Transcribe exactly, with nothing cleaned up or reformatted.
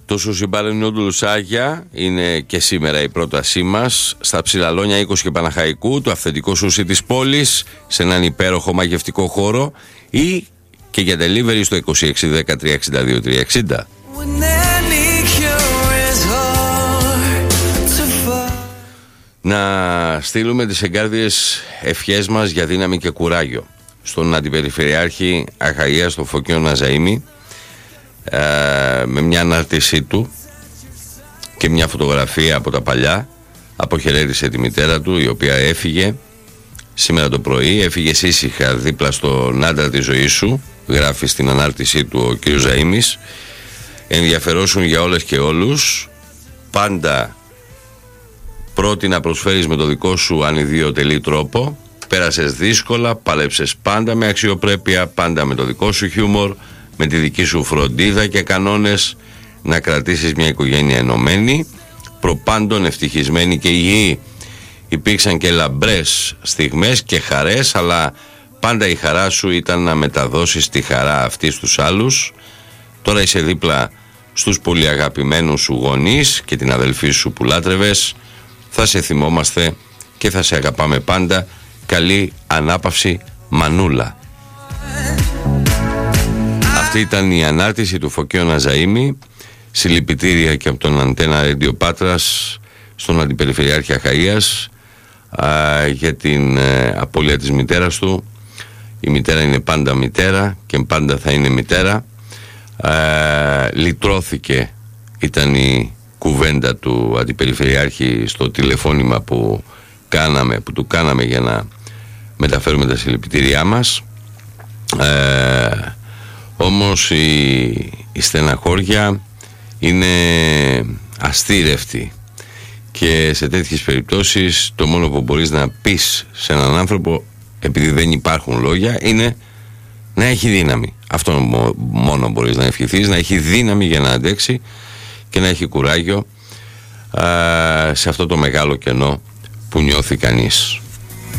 Το σούσι μπαρ Noodles Άγια είναι και σήμερα η πρότασή μας. Στα Ψηλαλόνια είκοσι και Παναχαϊκού, το αυθεντικό σούσι της πόλης, σε έναν υπέροχο μαγευτικό χώρο, ή και για delivery στο είκοσι έξι δέκα τριακόσια εξήντα δύο τριακόσια εξήντα. Να στείλουμε τις εγκάρδιες ευχές μας για δύναμη και κουράγιο στον Αντιπεριφερειάρχη Αχαΐας, τον Φωκίο Ναζαΐμι, ε, με μια ανάρτησή του και μια φωτογραφία από τα παλιά. Αποχαιρέτησε τη μητέρα του, η οποία έφυγε σήμερα το πρωί. Έφυγες ήσυχα δίπλα στον άντρα της ζωής σου, γράφει στην ανάρτησή του ο κ. Ζαΐμις. Ενδιαφερόσουν για όλες και όλους, πάντα πρώτη να προσφέρεις με το δικό σου ανιδιοτελή τρόπο. Πέρασες δύσκολα, πάλεψες πάντα με αξιοπρέπεια, πάντα με το δικό σου χιούμορ, με τη δική σου φροντίδα και κανόνες, να κρατήσεις μια οικογένεια ενωμένη, προπάντων ευτυχισμένη και υγιή. Υπήρξαν και λαμπρές στιγμές και χαρές, αλλά πάντα η χαρά σου ήταν να μεταδώσεις τη χαρά αυτή στους άλλους. Τώρα είσαι δίπλα στους πολύ αγαπημένους σου γονείς και την αδελφή σου που λάτρευες. Θα σε θυμόμαστε και θα σε αγαπάμε πάντα. Καλή ανάπαυση, Μανούλα. Αυτή ήταν η ανάρτηση του Φωκίου Ναζαΐμι. Συλληπιτήρια και από τον Αντένα Radio Πάτρας στον Αντιπεριφερειάρχη Αχαΐας α, για την ε, απώλεια της μητέρας του. Η μητέρα είναι πάντα μητέρα και πάντα θα είναι μητέρα. Ε, λυτρώθηκε, ήταν η κουβέντα του Αντιπεριφερειάρχη στο τηλεφώνημα που κάναμε, που του κάναμε για να μεταφέρουμε τα συλληπιτήριά μας. Ε, όμως η, η στεναχώρια είναι αστήρευτη και σε τέτοιες περιπτώσεις το μόνο που μπορείς να πεις σε έναν άνθρωπο, επειδή δεν υπάρχουν λόγια, είναι να έχει δύναμη. Αυτό μόνο μπορείς να ευχηθείς, να έχει δύναμη για να αντέξει και να έχει κουράγιο α, σε αυτό το μεγάλο κενό που νιώθει κανείς.